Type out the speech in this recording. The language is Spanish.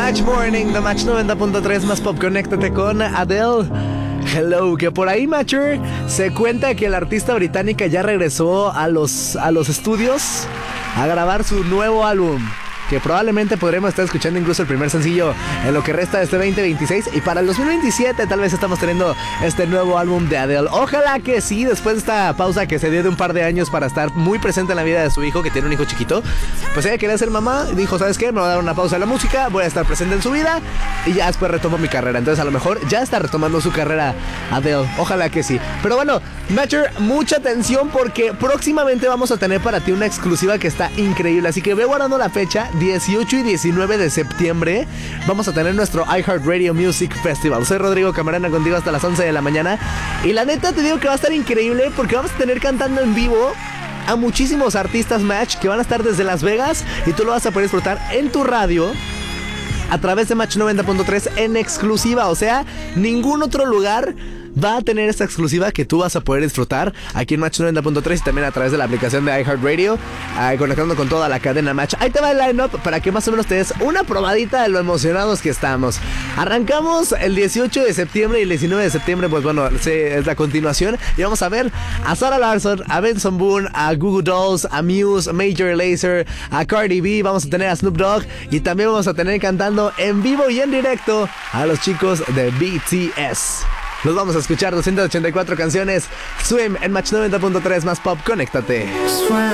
Match Morning, The Match 90.3 más pop. Conéctate con Adele. Hello, que por ahí, Matcher, se cuenta que la artista británica ya regresó a los estudios a grabar su nuevo álbum, que probablemente podremos estar escuchando incluso el primer sencillo en lo que resta de este 2026. Y para el 2027 tal vez estamos teniendo este nuevo álbum de Adele. Ojalá que sí, después de esta pausa que se dio de un par de años para estar muy presente en la vida de su hijo, que tiene un hijo chiquito. Pues ella quería ser mamá y dijo, ¿sabes qué? Me voy a dar una pausa en la música, voy a estar presente en su vida y ya después retomo mi carrera. Entonces a lo mejor ya está retomando su carrera Adele. Ojalá que sí. Pero bueno, Matcher, mucha atención porque próximamente vamos a tener para ti una exclusiva que está increíble. Así que ve guardando la fecha. 18 y 19 de septiembre vamos a tener nuestro iHeartRadio Music Festival. Soy Rodrigo Camarena, contigo hasta las 11 de la mañana. Y la neta te digo que va a estar increíble porque vamos a tener cantando en vivo a muchísimos artistas, Match, que van a estar desde Las Vegas y tú lo vas a poder disfrutar en tu radio a través de Match 90.3 en exclusiva. O sea, ningún otro lugar va a tener esta exclusiva que tú vas a poder disfrutar aquí en Match 90.3 y también a través de la aplicación de iHeartRadio, conectando con toda la cadena Match. Ahí te va el line-up para que más o menos te des una probadita de lo emocionados que estamos. Arrancamos el 18 de septiembre y el 19 de septiembre, pues bueno, es la continuación. Y vamos a ver a Sarah Larsson, a Benson Boone, a Goo Goo Dolls, a Muse, Major Lazer, a Cardi B. Vamos a tener a Snoop Dogg y también vamos a tener cantando en vivo y en directo a los chicos de BTS. Los vamos a escuchar 284 canciones. Swim en Match 90.3 más pop. Conéctate.